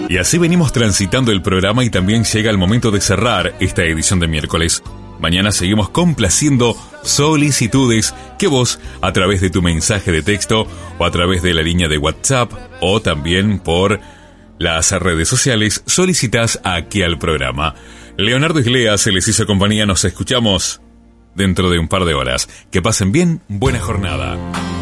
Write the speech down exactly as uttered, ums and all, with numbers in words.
Y así venimos transitando el programa y también llega el momento de cerrar esta edición de miércoles. Mañana seguimos complaciendo solicitudes que vos, a través de tu mensaje de texto o a través de la línea de WhatsApp o también por las redes sociales, solicitas aquí al programa. Leonardo Iglea se les hizo compañía. Nos escuchamos dentro de un par de horas. Que pasen bien, buena jornada.